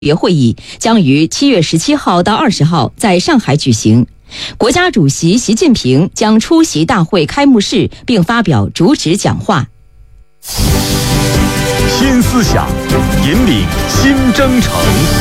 别会议将于7月17号到20号在上海举行。国家主席习近平将出席大会开幕式并发表主旨讲话。 新思想，引领新征程。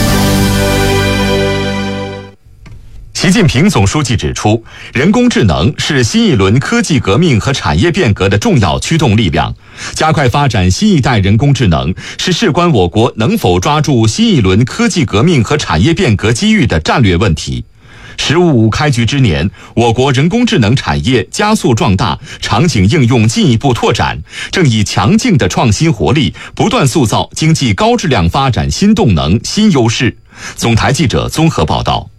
习近平总书记指出，人工智能是新一轮科技革命和产业变革的重要驱动力量。加快发展新一代人工智能，是事关我国能否抓住新一轮科技革命和产业变革机遇的战略问题。“十五五”开局之年，我国人工智能产业加速壮大，场景应用进一步拓展，正以强劲的创新活力，不断塑造经济高质量发展新动能、新优势。总台记者综合报道。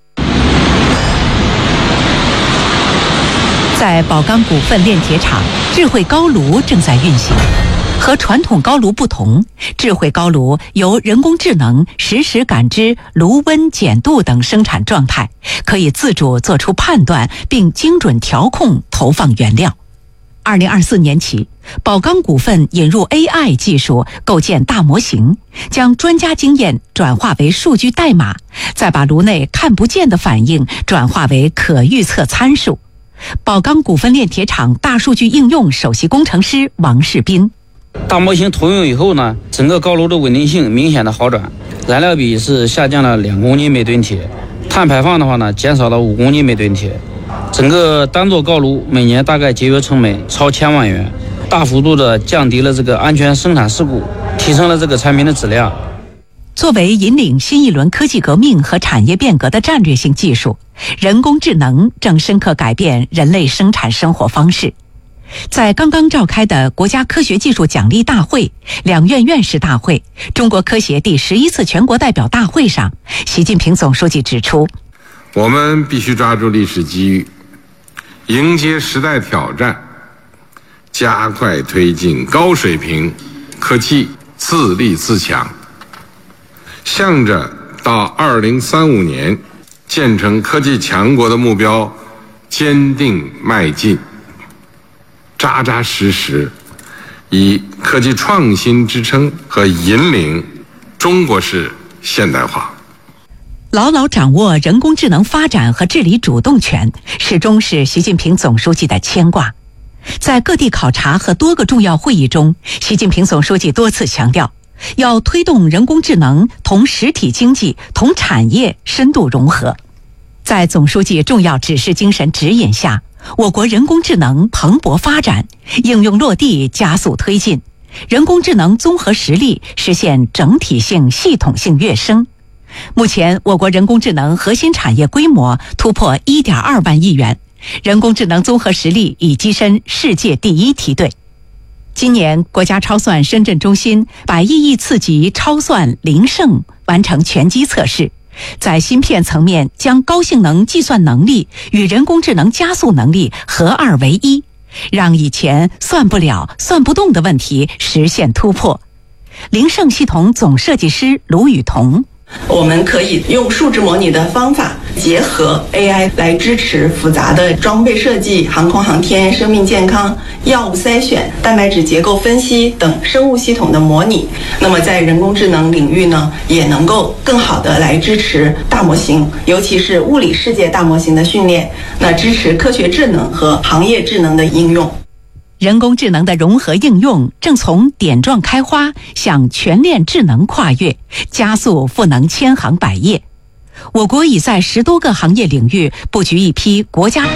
在宝钢股份炼铁厂，智慧高炉正在运行。和传统高炉不同，智慧高炉由人工智能实时感知炉温、碱度等生产状态，可以自主做出判断，并精准调控投放原料。2024年起，宝钢股份引入 AI 技术，构建大模型，将专家经验转化为数据代码，再把炉内看不见的反应转化为可预测参数。宝钢股份炼铁厂大数据应用首席工程师王世斌： 大模型投用以后呢，整个高炉的稳定性明显的好转，燃料比是下降了2公斤每吨铁，碳排放的话呢减少了5公斤每吨铁，整个单座高炉每年大概节约成本超1000万元，大幅度的降低了这个安全生产事故，提升了这个产品的质量。 作为引领新一轮科技革命和产业变革的战略性技术，人工智能正深刻改变人类生产生活方式。在刚刚召开的国家科学技术奖励大会、两院院士大会、中国科协第11次全国代表大会上，习近平总书记指出， 我们必须抓住历史机遇，迎接时代挑战，加快推进高水平科技自立自强，向着到2035年建成科技强国的目标坚定迈进，扎扎实实以科技创新支撑和引领中国式现代化， 牢牢掌握人工智能发展和治理主动权，始终是习近平总书记的牵挂。在各地考察和多个重要会议中，习近平总书记多次强调，要推动人工智能同实体经济、同产业深度融合。在总书记重要指示精神指引下，我国人工智能蓬勃发展，应用落地加速推进，人工智能综合实力实现整体性、系统性跃升。目前，我国人工智能核心产业规模突破1.2万亿元，人工智能综合实力已跻身世界第一梯队。今年，国家超算深圳中心100亿次级超算零胜完成全机测试，在芯片层面将高性能计算能力与人工智能加速能力合二为一，让以前算不了、算不动的问题实现突破。零胜系统总设计师卢雨桐： 我们可以用数值模拟的方法，结合 AI 来支持复杂的装备设计、航空航天、生命健康、药物筛选、蛋白质结构分析等生物系统的模拟。那么在人工智能领域呢，也能够更好的来支持大模型，尤其是物理世界大模型的训练，那支持科学智能和行业智能的应用。 人工智能的融合应用正从点状开花向全链智能跨越，加速赋能千行百业。我国已在10多个行业领域布局一批国家。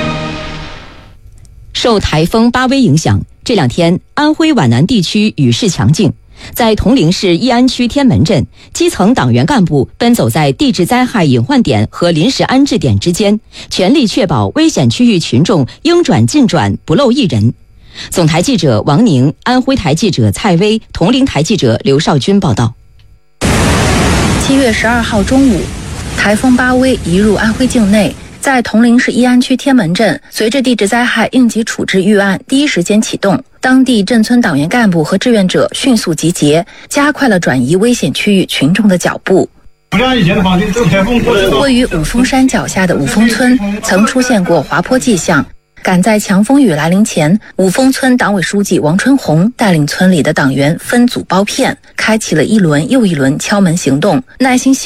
受台风巴威影响，这2天安徽皖南地区雨势强劲。在铜陵市义安区天门镇，基层党员干部奔走在地质灾害隐患点和临时安置点之间，全力确保危险区域群众应转尽转，不漏一人。总台记者王宁、安徽台记者蔡薇、铜陵台记者刘少军报道。 7月12号中午，台风巴威移入安徽境内，在铜陵市义安区天门镇，随着地质灾害应急处置预案第一时间启动，当地镇村党员干部和志愿者迅速集结，加快了转移危险区域群众的脚步。位于五峰山脚下的五峰村曾出现过滑坡迹象， 赶在强风雨来临前，五峰村党委书记王春红带领村里的党员分组包片，开启了一轮又一轮敲门行动，耐心